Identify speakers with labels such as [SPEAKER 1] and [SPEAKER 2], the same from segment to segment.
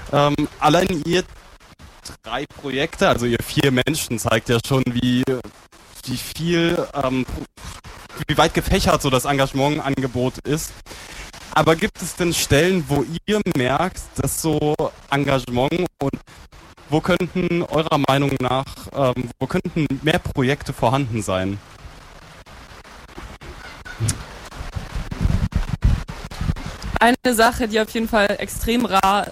[SPEAKER 1] Allein ihr 3 Projekte, also ihr 4 Menschen, zeigt ja schon, wie viel, wie weit gefächert so das Engagementangebot ist. Aber gibt es denn Stellen, wo ihr merkt, dass so Engagement und wo könnten eurer Meinung nach, wo könnten mehr Projekte vorhanden sein?
[SPEAKER 2] Eine Sache, die auf jeden Fall extrem rar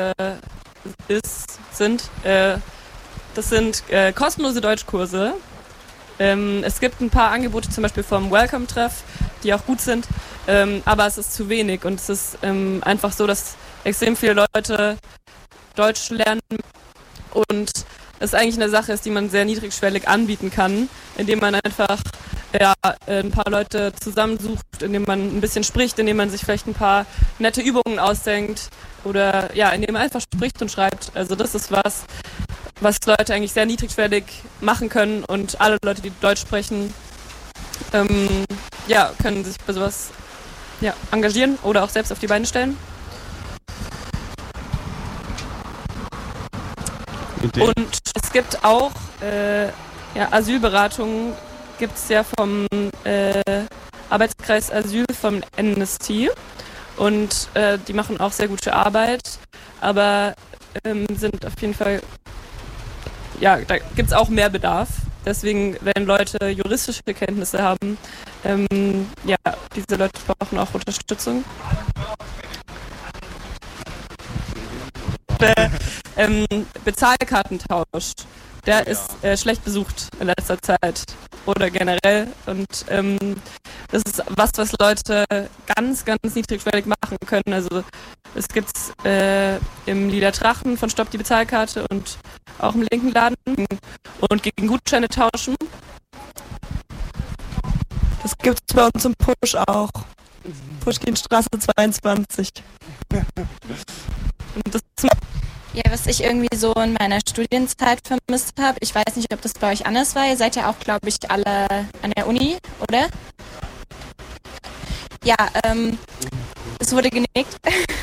[SPEAKER 2] das sind kostenlose Deutschkurse. Es gibt ein paar Angebote, zum Beispiel vom Welcome-Treff, die auch gut sind, aber es ist zu wenig und es ist einfach so, dass extrem viele Leute Deutsch lernen und es eigentlich eine Sache ist, die man sehr niedrigschwellig anbieten kann, indem man einfach ein paar Leute zusammensucht, indem man ein bisschen spricht, indem man sich vielleicht ein paar nette Übungen ausdenkt oder indem man einfach spricht und schreibt. Also das ist was Leute eigentlich sehr niedrigschwellig machen können und alle Leute, die Deutsch sprechen, können sich bei sowas engagieren oder auch selbst auf die Beine stellen. Und es gibt auch Asylberatungen, gibt es ja vom Arbeitskreis Asyl vom NST und die machen auch sehr gute Arbeit, aber sind auf jeden Fall, da gibt es auch mehr Bedarf. Deswegen, wenn Leute juristische Kenntnisse haben, diese Leute brauchen auch Unterstützung. Bezahlkartentausch, der ist schlecht besucht in letzter Zeit oder generell und das ist was Leute ganz, ganz niedrigschwellig machen können. Also es gibt im Liedertrachen von Stopp die Bezahlkarte und auch im linken Laden und gegen Gutscheine tauschen.
[SPEAKER 3] Das gibt es bei uns im Push auch. Pushkinstraße 22.
[SPEAKER 2] Und das
[SPEAKER 4] was ich irgendwie so in meiner Studienzeit vermisst habe, ich weiß nicht, ob das bei euch anders war, ihr seid ja auch, glaube ich, alle an der Uni, oder? Ja, es wurde genickt.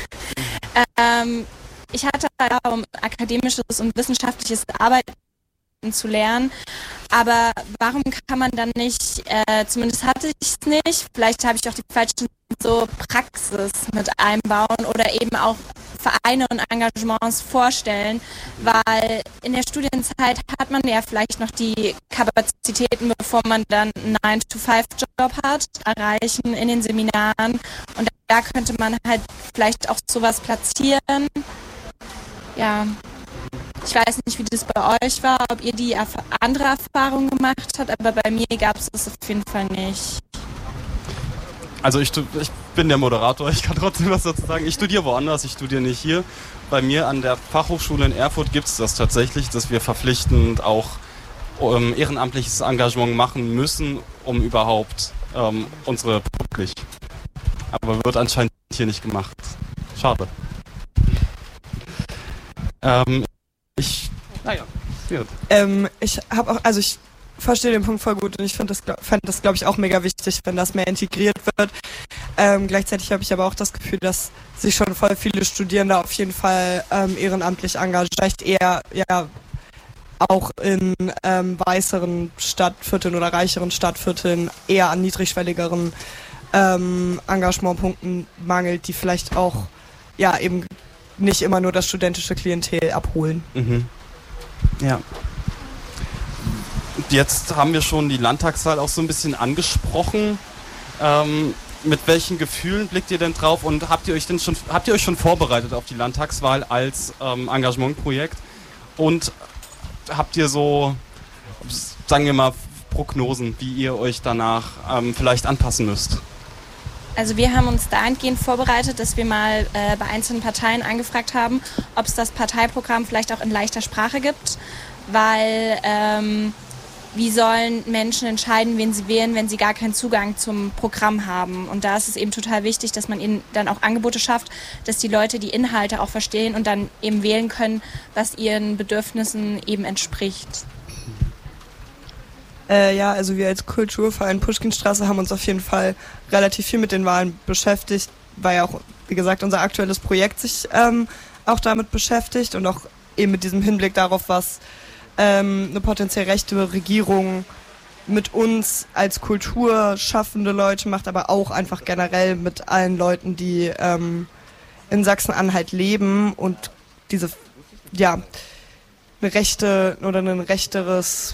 [SPEAKER 4] Ich hatte um akademisches und wissenschaftliches Arbeiten zu lernen, aber warum kann man dann nicht, zumindest hatte ich es nicht, vielleicht habe ich auch die falschen so Praxis mit einbauen oder eben auch Vereine und Engagements vorstellen, weil in der Studienzeit hat man ja vielleicht noch die Kapazitäten, bevor man dann einen 9-to-5-Job hat, erreichen in den Seminaren und da könnte man halt vielleicht auch sowas platzieren. Ja, ich weiß nicht, wie das bei euch war, ob ihr die andere Erfahrungen gemacht habt, aber bei mir gab es das auf jeden Fall nicht.
[SPEAKER 1] Also ich bin der Moderator, ich kann trotzdem was dazu sagen. Ich studiere woanders, ich studiere nicht hier. Bei mir an der Fachhochschule in Erfurt gibt es das tatsächlich, dass wir verpflichtend auch ehrenamtliches Engagement machen müssen, um überhaupt unsere publik. Aber wird anscheinend hier nicht gemacht. Schade. Ich
[SPEAKER 3] habe auch, also ich verstehe den Punkt voll gut und ich fände das, glaube ich, auch mega wichtig, wenn das mehr integriert wird. Gleichzeitig habe ich aber auch das Gefühl, dass sich schon voll viele Studierende auf jeden Fall ehrenamtlich engagieren. Vielleicht eher auch in weißeren Stadtvierteln oder reicheren Stadtvierteln eher an niedrigschwelligeren Engagementpunkten mangelt, die vielleicht auch eben nicht immer nur das studentische Klientel abholen.
[SPEAKER 1] Mhm. Ja. Jetzt haben wir schon die Landtagswahl auch so ein bisschen angesprochen. Mit welchen Gefühlen blickt ihr denn drauf und habt ihr euch schon vorbereitet auf die Landtagswahl als Engagementprojekt? Und habt ihr so, sagen wir mal, Prognosen, wie ihr euch danach vielleicht anpassen müsst?
[SPEAKER 4] Also wir haben uns dahingehend vorbereitet, dass wir mal bei einzelnen Parteien angefragt haben, ob es das Parteiprogramm vielleicht auch in leichter Sprache gibt, weil wie sollen Menschen entscheiden, wen sie wählen, wenn sie gar keinen Zugang zum Programm haben? Und da ist es eben total wichtig, dass man ihnen dann auch Angebote schafft, dass die Leute die Inhalte auch verstehen und dann eben wählen können, was ihren Bedürfnissen eben entspricht.
[SPEAKER 3] Also wir als Kulturverein Pushkinstraße haben uns auf jeden Fall relativ viel mit den Wahlen beschäftigt, weil ja auch, wie gesagt, unser aktuelles Projekt sich auch damit beschäftigt und auch eben mit diesem Hinblick darauf, was eine potenziell rechte Regierung mit uns als kulturschaffende Leute macht, aber auch einfach generell mit allen Leuten, die in Sachsen-Anhalt leben und diese, ja, eine rechte oder ein rechteres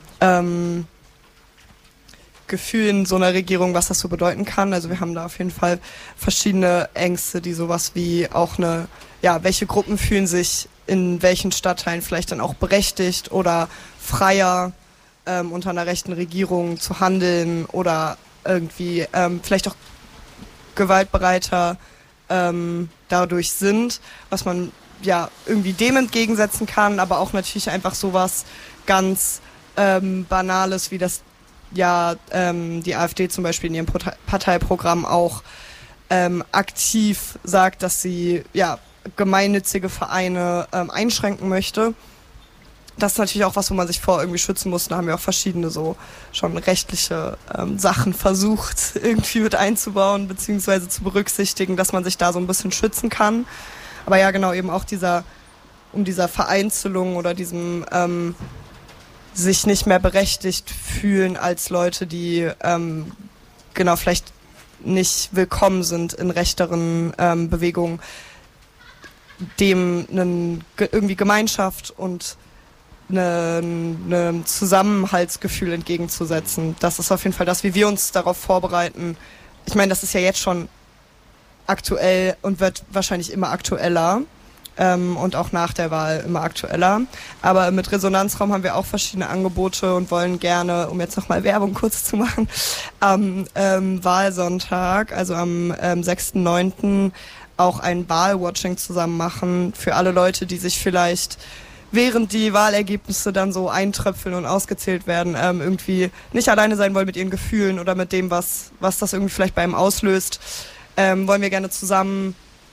[SPEAKER 3] Gefühl in so einer Regierung, was das so bedeuten kann. Also wir haben da auf jeden Fall verschiedene Ängste, die sowas wie auch welche Gruppen fühlen sich in welchen Stadtteilen vielleicht dann auch berechtigt oder freier unter einer rechten Regierung zu handeln oder irgendwie vielleicht auch gewaltbereiter dadurch sind, was man ja irgendwie dem entgegensetzen kann, aber auch natürlich einfach sowas ganz Banales, wie das die AfD zum Beispiel in ihrem Parteiprogramm auch aktiv sagt, dass sie gemeinnützige Vereine einschränken möchte. Das ist natürlich auch was, wo man sich vor irgendwie schützen muss. Da haben wir auch verschiedene so schon rechtliche Sachen versucht, irgendwie mit einzubauen, beziehungsweise zu berücksichtigen, dass man sich da so ein bisschen schützen kann. Aber ja, genau, eben auch dieser Vereinzelung oder diesem sich nicht mehr berechtigt fühlen als Leute, die vielleicht nicht willkommen sind in rechteren Bewegungen, dem irgendwie Gemeinschaft und ein Zusammenhaltsgefühl entgegenzusetzen. Das ist auf jeden Fall das, wie wir uns darauf vorbereiten. Ich meine, das ist ja jetzt schon aktuell und wird wahrscheinlich immer aktueller und auch nach der Wahl immer aktueller. Aber mit Resonanzraum haben wir auch verschiedene Angebote und wollen gerne, um jetzt nochmal Werbung kurz zu machen, am Wahlsonntag, also am 6.9. auch ein Wahlwatching zusammen machen für alle Leute, die sich vielleicht während die Wahlergebnisse dann so eintröpfeln und ausgezählt werden, irgendwie nicht alleine sein wollen mit ihren Gefühlen oder mit dem, was das irgendwie vielleicht bei ihm auslöst, wollen wir gerne zusammen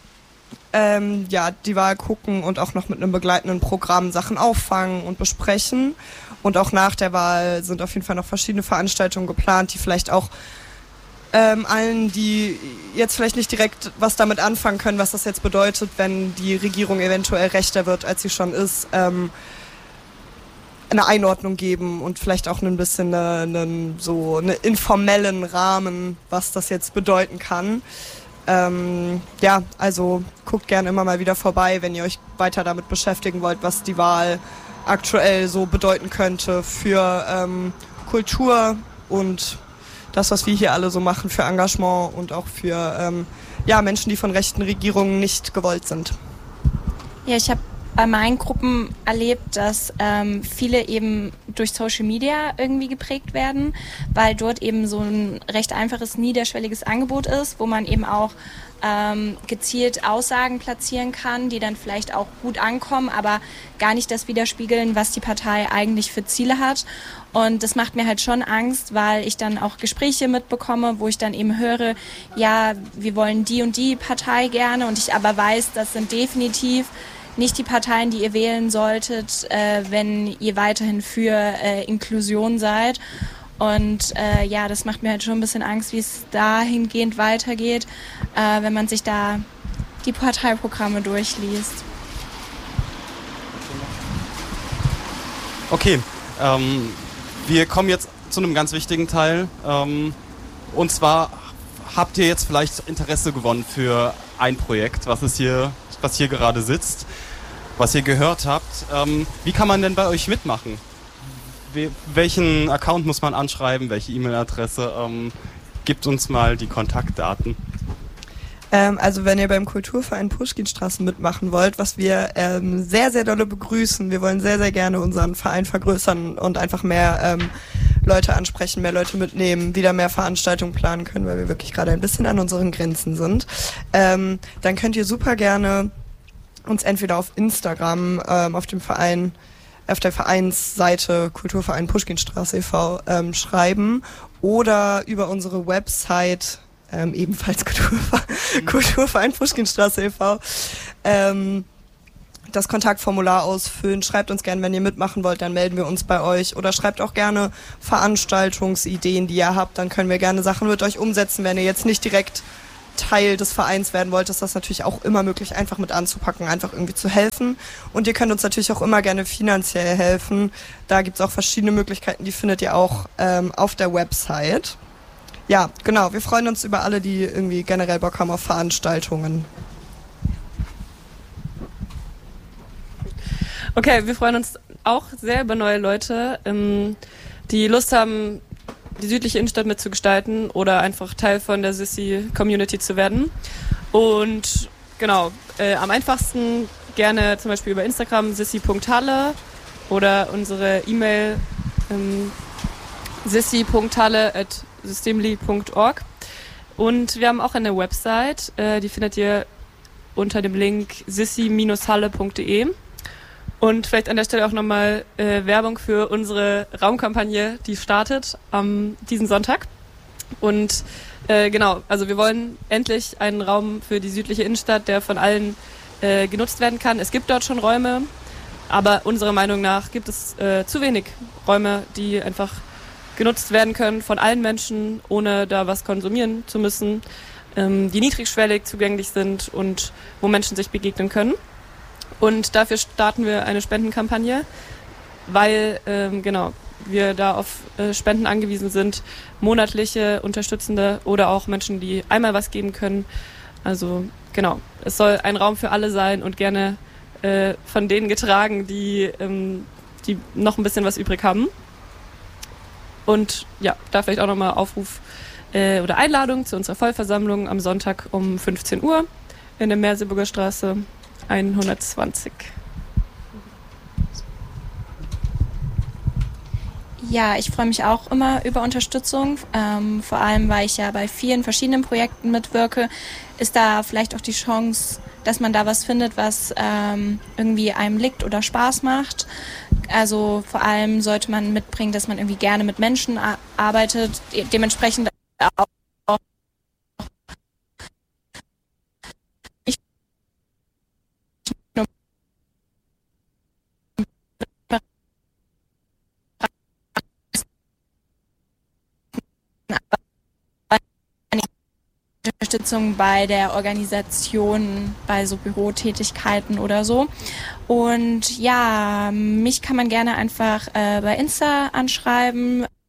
[SPEAKER 3] die Wahl gucken und auch noch mit einem begleitenden Programm Sachen auffangen und besprechen. Und auch nach der Wahl sind auf jeden Fall noch verschiedene Veranstaltungen geplant, die vielleicht auch allen, die jetzt vielleicht nicht direkt was damit anfangen können, was das jetzt bedeutet, wenn die Regierung eventuell rechter wird, als sie schon ist, eine Einordnung geben und vielleicht auch ein bisschen einen informellen Rahmen, was das jetzt bedeuten kann. Also guckt gerne immer mal wieder vorbei, wenn ihr euch weiter damit beschäftigen wollt, was die Wahl aktuell so bedeuten könnte für Kultur und das, was wir hier alle so machen für Engagement und auch für Menschen, die von rechten Regierungen nicht gewollt sind.
[SPEAKER 4] Ja, ich habe bei meinen Gruppen erlebt, dass viele eben durch Social Media irgendwie geprägt werden, weil dort eben so ein recht einfaches, niederschwelliges Angebot ist, wo man eben auch gezielt Aussagen platzieren kann, die dann vielleicht auch gut ankommen, aber gar nicht das widerspiegeln, was die Partei eigentlich für Ziele hat. Und das macht mir halt schon Angst, weil ich dann auch Gespräche mitbekomme, wo ich dann eben höre, ja, wir wollen die und die Partei gerne und ich aber weiß, das sind definitiv nicht die Parteien, die ihr wählen solltet, wenn ihr weiterhin für Inklusion seid. Und das macht mir halt schon ein bisschen Angst, wie es dahingehend weitergeht, wenn man sich da die Parteiprogramme durchliest.
[SPEAKER 1] Okay, wir kommen jetzt zu einem ganz wichtigen Teil. Und zwar habt ihr jetzt vielleicht Interesse gewonnen für ein Projekt, was hier gerade sitzt, was ihr gehört habt. Wie kann man denn bei euch mitmachen? Welchen Account muss man anschreiben? Welche E-Mail-Adresse? Gebt uns mal die Kontaktdaten.
[SPEAKER 3] Also wenn ihr beim Kulturverein Puschkinstraße mitmachen wollt, was wir sehr, sehr dolle begrüßen. Wir wollen sehr, sehr gerne unseren Verein vergrößern und einfach mehr Leute ansprechen, mehr Leute mitnehmen, wieder mehr Veranstaltungen planen können, weil wir wirklich gerade ein bisschen an unseren Grenzen sind. Dann könnt ihr super gerne uns entweder auf Instagram, auf der Vereinsseite Kulturverein Puschkinstraße e.V. Schreiben oder über unsere Website, ebenfalls Kulturverein Puschkinstraße e.V. Das Kontaktformular ausfüllen. Schreibt uns gerne, wenn ihr mitmachen wollt, dann melden wir uns bei euch. Oder schreibt auch gerne Veranstaltungsideen, die ihr habt. Dann können wir gerne Sachen mit euch umsetzen, wenn ihr jetzt nicht direkt Teil des Vereins werden wollt, ist das natürlich auch immer möglich, einfach mit anzupacken, einfach irgendwie zu helfen. Und ihr könnt uns natürlich auch immer gerne finanziell helfen. Da gibt's auch verschiedene Möglichkeiten, die findet ihr auch auf der Website. Ja, genau. Wir freuen uns über alle, die irgendwie generell Bock haben auf Veranstaltungen.
[SPEAKER 2] Okay, wir freuen uns auch sehr über neue Leute, die Lust haben, die südliche Innenstadt mitzugestalten oder einfach Teil von der Sissi-Community zu werden. Und genau, am einfachsten gerne zum Beispiel über Instagram sissi.halle oder unsere E-Mail sissi.halle@systemli.org. Und wir haben auch eine Website, die findet ihr unter dem Link sissi-halle.de. Und vielleicht an der Stelle auch nochmal Werbung für unsere Raumkampagne, die startet am diesen Sonntag. Und genau, also wir wollen endlich einen Raum für die südliche Innenstadt, der von allen genutzt werden kann. Es gibt dort schon Räume, aber unserer Meinung nach gibt es zu wenig Räume, die einfach genutzt werden können von allen Menschen, ohne da was konsumieren zu müssen, die niedrigschwellig zugänglich sind und wo Menschen sich begegnen können. Und dafür starten wir eine Spendenkampagne, weil genau wir da auf Spenden angewiesen sind, monatliche Unterstützende oder auch Menschen, die einmal was geben können. Also genau, es soll ein Raum für alle sein und gerne von denen getragen, die noch ein bisschen was übrig haben. Und ja, da vielleicht auch nochmal Aufruf oder Einladung zu unserer Vollversammlung am Sonntag um 15 Uhr in der Merseburger Straße 120.
[SPEAKER 4] Ja, ich freue mich auch immer über Unterstützung. Vor allem, weil ich ja bei vielen verschiedenen Projekten mitwirke, ist da vielleicht auch die Chance, dass man da was findet, was irgendwie einem liegt oder Spaß macht. Also vor allem sollte man mitbringen, dass man irgendwie gerne mit Menschen arbeitet, dementsprechend auch Unterstützung bei der Organisation, bei so Bürotätigkeiten oder so. Und ja, mich kann man gerne einfach bei Insta anschreiben.